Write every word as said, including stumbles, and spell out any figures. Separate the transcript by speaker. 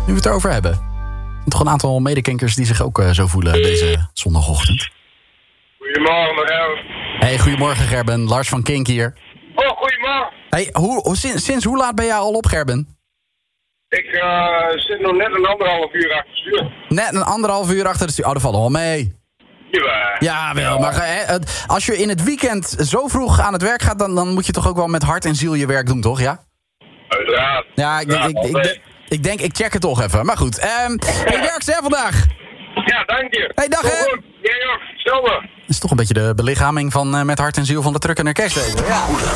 Speaker 1: we het erover hebben. Er zijn toch een aantal medekinkers die zich ook uh, zo voelen deze zondagochtend.
Speaker 2: Goedemorgen, Gerben.
Speaker 1: Hey, goedemorgen Gerben. Lars van Kink hier.
Speaker 2: Oh, goedemorgen.
Speaker 1: Hey, hoe, hoe, sinds, sinds hoe laat ben jij al op, Gerben?
Speaker 2: Ik uh, zit nog net een anderhalf uur achter het stuur.
Speaker 1: Net een anderhalf uur achter het stuur. Oh, dat valt nog wel mee.
Speaker 2: Jawel.
Speaker 1: Ja, wel. Maar hè, het, als je in het weekend zo vroeg aan het werk gaat, dan, dan moet je toch ook wel met hart en ziel je werk doen, toch? Ja?
Speaker 2: Uiteraard.
Speaker 1: Ja, ik, ik, ik, ik, ik, ik denk, ik check het toch even. Maar goed. Um, hey, werk hè, vandaag.
Speaker 2: Ja, dank je.
Speaker 1: Hey, dag hè.
Speaker 2: Goed. Jij ook. Stel me.
Speaker 1: Dat is toch een beetje de belichaming van uh, met hart en ziel van de truck en de kerstwezen. Ja.